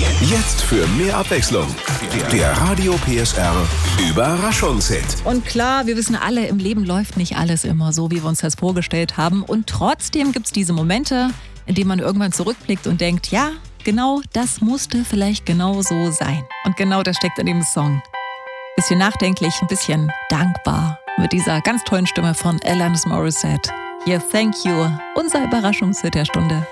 Jetzt für mehr Abwechslung. Der Radio PSR Überraschungshit. Und klar, wir wissen alle, im Leben läuft nicht alles immer so, wie wir uns das vorgestellt haben. Und trotzdem gibt es diese Momente, in denen man irgendwann zurückblickt und denkt, ja, genau das musste vielleicht genau so sein. Und genau das steckt in dem Song. Bisschen nachdenklich, ein bisschen dankbar mit dieser ganz tollen Stimme von Alanis Morissette. Hier, Thank You, unser Überraschungshit der Stunde.